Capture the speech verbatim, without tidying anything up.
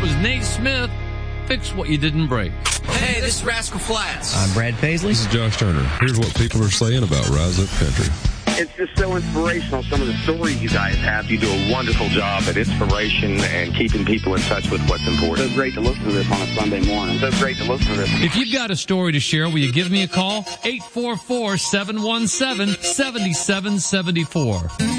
was Nate Smith. Fix what you didn't break. Hey, this is Rascal Flatts. I'm Brad Paisley. This is Josh Turner. Here's what people are saying about Rise Up Country. It's just so inspirational, some of the stories you guys have. You do a wonderful job at inspiration and keeping people in touch with what's important. So great to listen to this on a Sunday morning. So great to listen to this. If you've got a story to share, will you give me a call? eight four four, seven one seven, seven seven seven four.